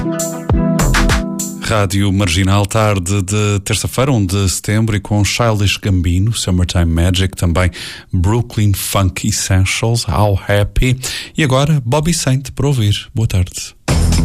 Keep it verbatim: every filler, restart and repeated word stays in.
Rádio Marginal, tarde de terça-feira, um de setembro, e com Childish Gambino, Summertime Magic, também Brooklyn Funk Essentials, How Happy, e agora Bobby Saint para ouvir. Boa tarde.